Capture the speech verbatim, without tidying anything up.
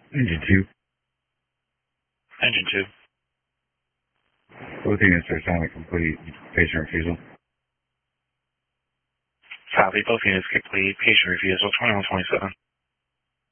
Engine two. Engine two. Both units are assignment complete. Patient refusal. Copy. Both units complete. Patient refusal twenty-one twenty-seven.